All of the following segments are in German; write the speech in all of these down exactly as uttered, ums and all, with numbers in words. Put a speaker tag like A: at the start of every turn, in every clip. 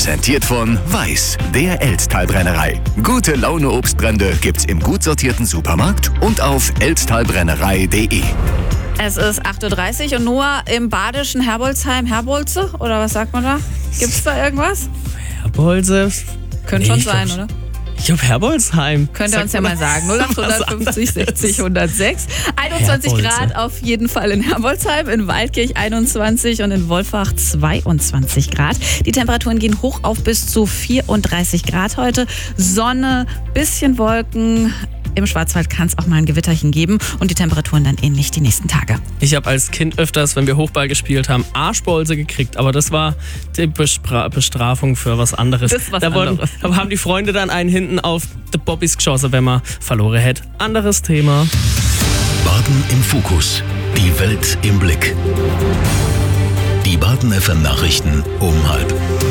A: Präsentiert von Weiß, der Elsttalbrennerei. Gute Laune Obstbrände gibt's im gut sortierten Supermarkt und auf elsttalbrennerei punkt de.
B: Es ist acht Uhr dreißig und Noah im badischen Herbolzheim. Herbolze? Oder was sagt man da? Gibt's da irgendwas?
C: Herbolze?
B: Könnte
C: Nee,
B: schon
C: ich
B: sein,
C: glaub,
B: oder?
C: Ich glaube Herbolzheim.
B: Könnt ihr uns ja mal sagen. null acht fünfzig sechzig hundertsechs. einundzwanzig
C: Herbolze.
B: Grad auf jeden Fall in Herbolzheim, in Waldkirch einundzwanzig und in Wolfach zweiundzwanzig Grad. Die Temperaturen gehen hoch auf bis zu vierunddreißig Grad heute. Sonne, bisschen Wolken. Im Schwarzwald kann es auch mal ein Gewitterchen geben und die Temperaturen dann ähnlich die nächsten Tage.
C: Ich habe als Kind öfters, wenn wir Hochball gespielt haben, Arschbolze gekriegt. Aber das war die Bespra- Bestrafung für was anderes.
B: Das ist was
C: da, wurden,
B: anderes.
C: da haben die Freunde dann einen hinten auf die Bobbys geschossen, wenn man verloren hätte. Anderes Thema.
A: Baden im Fokus. Die Welt im Blick. Die Baden F M Nachrichten um halb.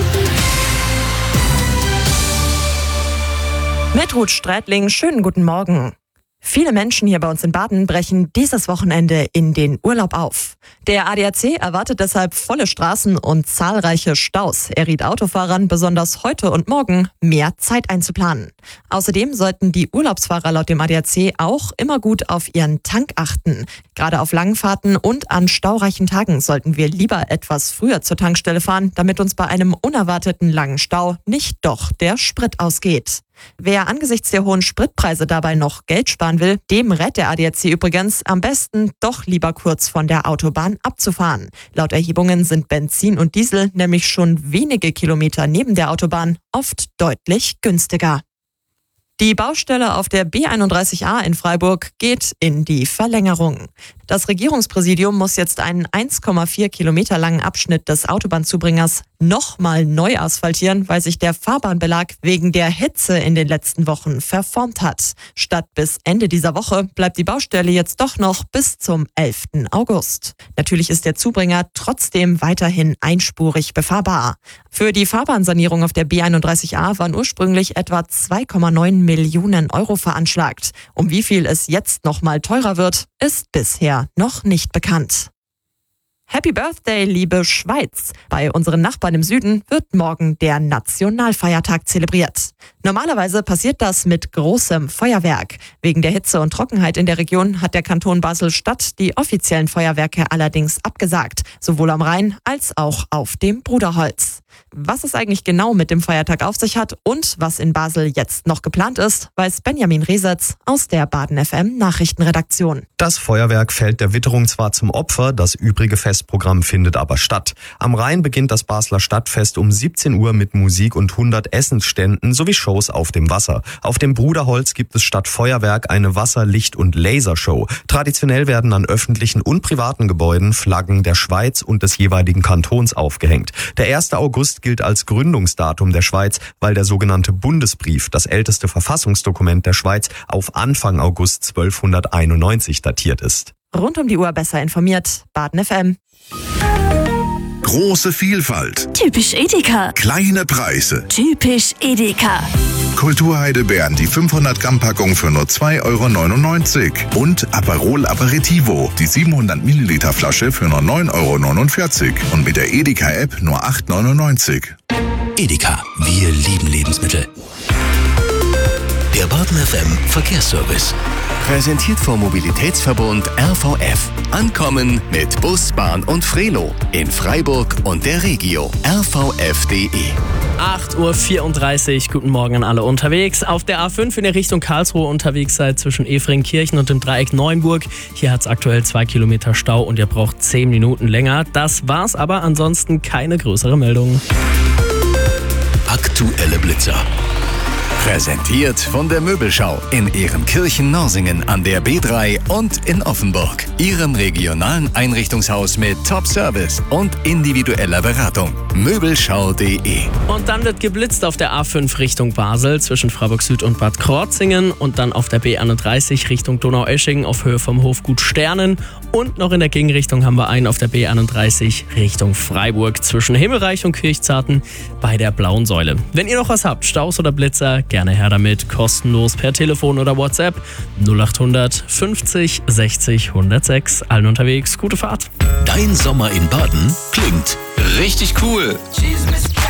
D: Mit Ruth Strätling, schönen guten Morgen. Viele Menschen hier bei uns in Baden brechen dieses Wochenende in den Urlaub auf. Der A D A C erwartet deshalb volle Straßen und zahlreiche Staus. Er riet Autofahrern, besonders heute und morgen mehr Zeit einzuplanen. Außerdem sollten die Urlaubsfahrer laut dem A D A C auch immer gut auf ihren Tank achten. Gerade auf langen Fahrten und an staureichen Tagen sollten wir lieber etwas früher zur Tankstelle fahren, damit uns bei einem unerwarteten langen Stau nicht doch der Sprit ausgeht. Wer angesichts der hohen Spritpreise dabei noch Geld sparen will, dem rät der A D A C übrigens, am besten doch lieber kurz von der Autobahn abzufahren. Laut Erhebungen sind Benzin und Diesel nämlich schon wenige Kilometer neben der Autobahn oft deutlich günstiger. Die Baustelle auf der B einunddreißig A in Freiburg geht in die Verlängerung. Das Regierungspräsidium muss jetzt einen eins Komma vier Kilometer langen Abschnitt des Autobahnzubringers nochmal neu asphaltieren, weil sich der Fahrbahnbelag wegen der Hitze in den letzten Wochen verformt hat. Statt bis Ende dieser Woche bleibt die Baustelle jetzt doch noch bis zum elften August. Natürlich ist der Zubringer trotzdem weiterhin einspurig befahrbar. Für die Fahrbahnsanierung auf der B einunddreißig A waren ursprünglich etwa zwei Komma neun Millionen Euro veranschlagt. Um wie viel es jetzt noch mal teurer wird, ist bisher noch nicht bekannt. Happy Birthday, liebe Schweiz! Bei unseren Nachbarn im Süden wird morgen der Nationalfeiertag zelebriert. Normalerweise passiert das mit großem Feuerwerk. Wegen der Hitze und Trockenheit in der Region hat der Kanton Basel-Stadt die offiziellen Feuerwerke allerdings abgesagt, sowohl am Rhein als auch auf dem Bruderholz. Was es eigentlich genau mit dem Feiertag auf sich hat und was in Basel jetzt noch geplant ist, weiß Benjamin Resetz aus der Baden F M Nachrichtenredaktion.
E: Das Feuerwerk fällt der Witterung zwar zum Opfer, das übrige Festprogramm findet aber statt. Am Rhein beginnt das Basler Stadtfest um siebzehn Uhr mit Musik und hundert Essensständen sowie Shows auf dem Wasser. Auf dem Bruderholz gibt es statt Feuerwerk eine Wasser-, Licht- und Lasershow. Traditionell werden an öffentlichen und privaten Gebäuden Flaggen der Schweiz und des jeweiligen Kantons aufgehängt. Der erste August gilt als Gründungsdatum der Schweiz, weil der sogenannte Bundesbrief, das älteste Verfassungsdokument der Schweiz, auf Anfang August zwölfhunderteinundneunzig datiert ist.
D: Rund um die Uhr besser informiert, Baden F M.
F: Große Vielfalt,
G: Typisch Edeka.
F: kleine Preise.
G: Typisch Edeka.
F: Kulturheidelbeeren, die fünfhundert Gramm Packung für nur zwei Euro neunundneunzig. Und Aperol Aperitivo, die siebenhundert Milliliter Flasche für nur neun Euro neunundvierzig. Und mit der Edeka-App nur acht Euro neunundneunzig.
A: Edeka, wir lieben Lebensmittel. Der Baden F M Verkehrsservice. Präsentiert vom Mobilitätsverbund R V F. Ankommen mit Bus, Bahn und Frelo. In Freiburg und der Regio. r v f punkt de.
C: acht Uhr vierunddreißig, guten Morgen an alle unterwegs. Auf der A fünf in der Richtung Karlsruhe unterwegs seid zwischen Efringkirchen und dem Dreieck Neuenburg. Hier hat es aktuell zwei Kilometer Stau und ihr braucht zehn Minuten länger. Das war's aber, ansonsten keine größere Meldung.
A: Aktuelle Blitzer. Präsentiert von der Möbelschau in Ehrenkirchen-Norsingen an der B drei und in Offenburg. Ihrem regionalen Einrichtungshaus mit Top-Service und individueller Beratung. Möbelschau punkt de.
C: Und dann wird geblitzt auf der A fünf Richtung Basel zwischen Freiburg Süd und Bad Krotzingen und dann auf der B einunddreißig Richtung Donaueschingen auf Höhe vom Hofgut Sternen und noch in der Gegenrichtung haben wir einen auf der B einunddreißig Richtung Freiburg zwischen Himmelreich und Kirchzarten bei der Blauen Säule. Wenn ihr noch was habt, Staus oder Blitzer, gerne her damit, kostenlos per Telefon oder WhatsApp null acht hundert fünfzig sechzig hundertsechs. Allen unterwegs, gute Fahrt.
A: Dein Sommer in Baden klingt richtig cool.